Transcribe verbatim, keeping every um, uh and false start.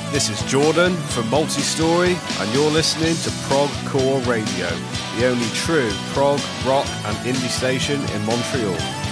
This is Jordan from Multi-Story, and you're listening to Prog Core Radio, the only true prog, rock and indie station in Montreal.